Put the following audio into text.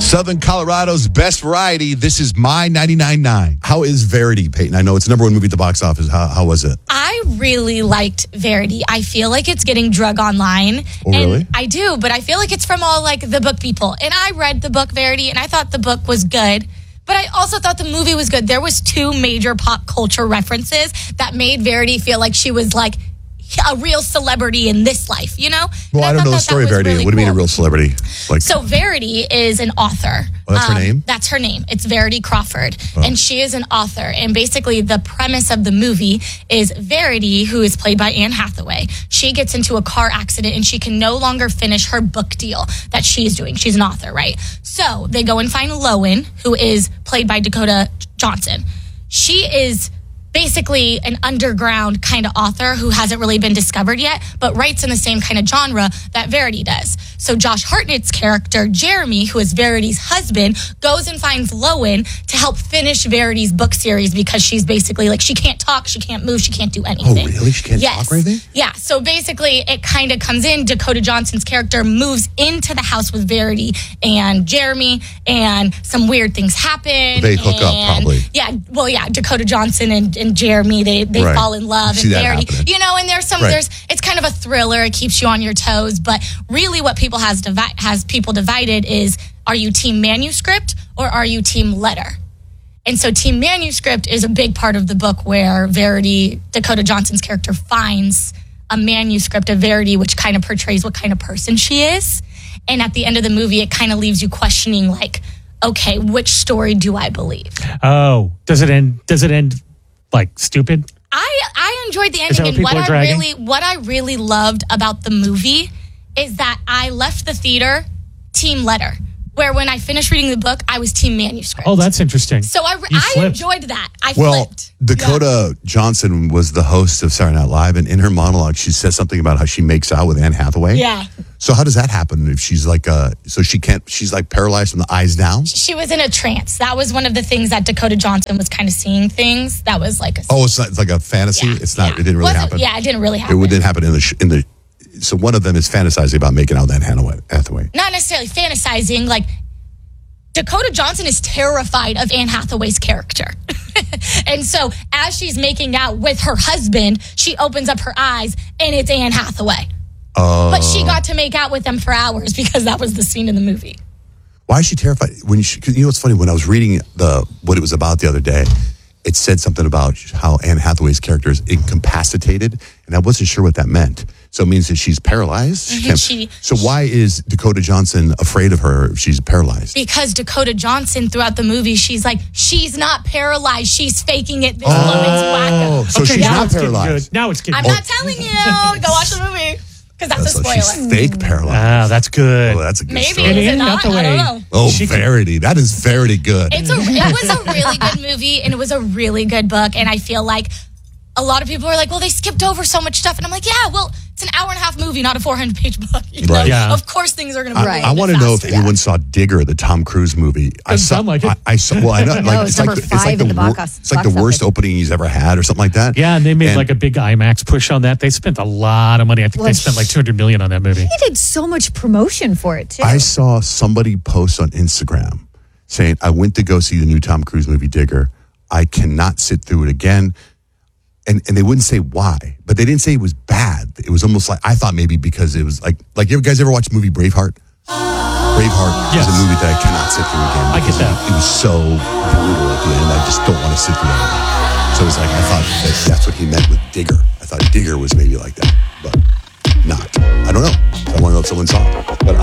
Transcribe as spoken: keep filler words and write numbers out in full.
Southern Colorado's best variety. This is My ninety-nine point nine. How is Verity, Peyton? I know it's the number one movie at the box office. How, how was it? I really liked Verity. I feel like it's getting drug online. Oh, really? And I do, but I feel like it's from all like the book people. And I read the book Verity, and I thought the book was good. But I also thought the movie was good. There was two major pop culture references that made Verity feel like she was like a real celebrity in this life, you know? Well, I, I don't know the story of Verity. Really what do you cool. mean a real celebrity? Like, so Verity is an author. Oh, that's um, her name? That's her name. It's Verity Crawford. Oh. And she is an author. And basically the premise of the movie is Verity, who is played by Anne Hathaway, she gets into a car accident and she can no longer finish her book deal that she's doing. She's an author, right? So they go and find Lowen, who is played by Dakota Johnson. She is basically an underground kind of author who hasn't really been discovered yet, but writes in the same kind of genre that Verity does. So Josh Hartnett's character, Jeremy, who is Verity's husband, goes and finds Lowen to help finish Verity's book series because she's basically like, she can't talk, she can't move, she can't do anything. Oh, really? She can't yes. talk or anything? Yeah, so basically it kind of comes in, Dakota Johnson's character moves into the house with Verity and Jeremy, and some weird things happen. They hook up, and, probably. Yeah, well, yeah, Dakota Johnson and, and Jeremy, they, they Right. fall in love. See and that Verity, happening. you know, and there's some, Right. there's, it's kind of a thriller. It keeps you on your toes. But really what people has divi- has people divided is, are you team manuscript or are you team letter? And so team manuscript is a big part of the book where Verity, Dakota Johnson's character, finds a manuscript of Verity, which kind of portrays what kind of person she is. And at the end of the movie, it kind of leaves you questioning, like, okay, which story do I believe? Oh, does it end? Does it end like stupid? I I enjoyed the Is that ending, what and what people are I dragging? really what I really loved about the movie is that I left the theater team letter, where when I finished reading the book, I was team manuscript. Oh, that's interesting. So I, You I flipped. enjoyed that. I Well, flipped. Dakota Johnson was the host of Saturday Night Live, and in her monologue, she says something about how she makes out with Anne Hathaway. Yeah. So how does that happen if she's like, uh, so she can't, she's like paralyzed from the eyes down? She was in a trance. That was one of the things that Dakota Johnson was kind of seeing things. That was like a Oh, it's, not, it's like a fantasy? yeah, It's not, yeah. it didn't really Wasn't- happen? Yeah, it didn't really happen. It didn't happen in the, sh- in the, so one of them is fantasizing about making out with Anne Hathaway- Hathaway. Not necessarily fantasizing, like Dakota Johnson is terrified of Anne Hathaway's character. And so as she's making out with her husband, she opens up her eyes and it's Anne Hathaway. Oh. But she got to make out with them for hours because that was the scene in the movie. Why is she terrified? When she, cause you know what's funny? When I was reading the what it was about the other day, it said something about how Anne Hathaway's character is incapacitated, and I wasn't sure what that meant. So it means that she's paralyzed? She Mhm, can't- she- so why is Dakota Johnson afraid of her if she's paralyzed? Because Dakota Johnson, throughout the movie, she's like, she's not paralyzed. She's faking it. This Oh, woman's wacko. so she's now not it's getting paralyzed. good. Now it's getting I'm good. not telling you. Go watch the movie. Because that's So a she's spoiler. fake paralyzed. Ah, that's good. Oh, that's a good Maybe. story. And Is it Anne not? I don't Hathaway, know. Oh, she can- Verity. That is Verity good. It's a, it was a really good movie, and it was a really good book. And I feel like a lot of people are like, well, they skipped over so much stuff. And I'm like, yeah, well, it's an hour and a half movie, not a four hundred page book. You know? Right. Yeah. Of course things are going to be I, a I little want bit to know if faster. anyone saw Digger, the Tom Cruise movie. I Doesn't saw, sound like it. I, I saw. Well, I know. Like, No, it's it's like number the, it's like five the, in the wor- box- it's like the box worst office. opening he's ever had, or something like that. Yeah, and they made And- like a big IMAX push on that. They spent a lot of money. I think Well, they spent like two hundred million on that movie. He did so much promotion for it, too. I saw somebody post on Instagram saying, I went to go see the new Tom Cruise movie, Digger. I cannot sit through it again. And and they wouldn't say why, but they didn't say it was bad. It was almost like, I thought maybe because it was like, like you guys ever watch the movie Braveheart? Braveheart Yes. is a movie that I cannot sit through again. I get because that. It, it was so brutal at the end. I just don't want to sit through it. So it was like, I thought that that's what he meant with Digger. I thought Digger was maybe like that, but not. I don't know. I want to know if someone saw it. But